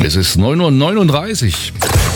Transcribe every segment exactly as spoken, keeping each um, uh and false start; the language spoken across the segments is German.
Es ist neun Uhr neununddreißig.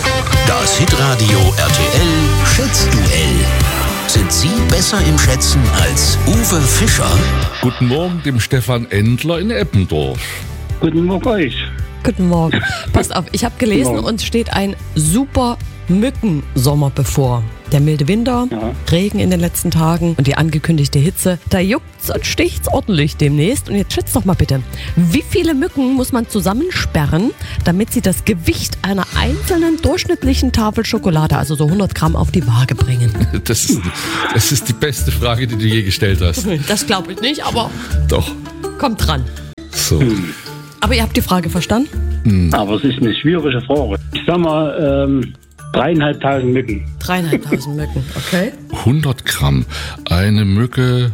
Das Hitradio R T L Schätzduell. Sind Sie besser im Schätzen als Uwe Fischer? Guten Morgen dem Stefan Endler in Eppendorf. Guten Morgen euch. Guten Morgen. Passt auf, ich habe gelesen, uns steht ein super Mückensommer bevor. Der milde Winter, Ja. Regen in den letzten Tagen und die angekündigte Hitze. Da juckt's und sticht's ordentlich demnächst. Und jetzt schätzt doch mal bitte, wie viele Mücken muss man zusammensperren, damit sie das Gewicht einer einzelnen durchschnittlichen Tafel Schokolade, also so hundert Gramm, auf die Waage bringen? Das ist, das ist die beste Frage, die du je gestellt hast. Das glaube ich nicht, aber Doch. kommt dran. So. Aber ihr habt die Frage verstanden? Aber es ist eine schwierige Frage. Ich sag mal, ähm, dreieinhalbtausend Mücken. Dreieinhalbtausend Mücken, okay. hundert Gramm. Eine Mücke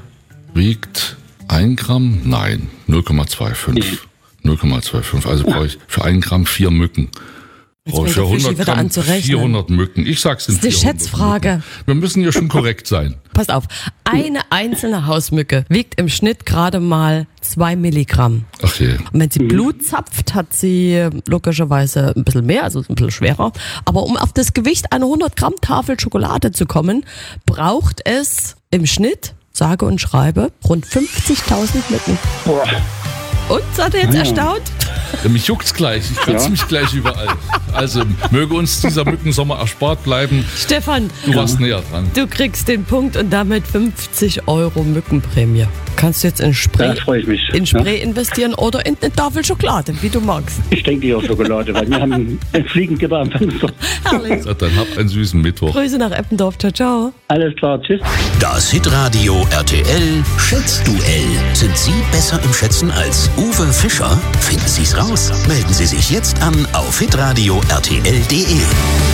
wiegt ein Gramm? Nein, null Komma fünfundzwanzig. null Komma fünfundzwanzig. Also brauche ich für ein Gramm vier Mücken. Brauche ich für fängt der Fischi hundert wieder Gramm an zu rechnen. vierhundert Mücken. Ich sag's in Das ist eine Schätzfrage. Wir müssen ja schon korrekt sein. Passt auf, eine einzelne Hausmücke wiegt im Schnitt gerade mal zwei Milligramm. Ach je. Und wenn sie Blut zapft, hat sie logischerweise ein bisschen mehr, also ein bisschen schwerer. Aber um auf das Gewicht einer hundert Gramm Tafel Schokolade zu kommen, braucht es im Schnitt, sage und schreibe, rund fünfzigtausend Mücken. Boah. Und, seid ihr jetzt erstaunt? Ja, mich juckt's gleich. Ich kratze Ja. mich gleich überall. Also möge uns dieser Mückensommer erspart bleiben. Stefan, Du warst näher dran. du kriegst den Punkt und damit fünfzig Euro Mückenprämie. Kannst du jetzt in Spray, Da freue ich mich. in Spray investieren oder in eine Tafel Schokolade, wie du magst. Ja? Ich denke eher Schokolade, weil wir haben ein Fliegengitter am Fenster. Herrlich. So, dann habt einen süßen Mittwoch. Grüße nach Eppendorf. Ciao, ciao. Alles klar, tschüss. Das Hitradio R T L Schätzduell. Sind Sie besser im Schätzen als Uwe Fischer? Finden Sie's raus. Melden Sie sich jetzt an auf hitradio r t l punkt d e.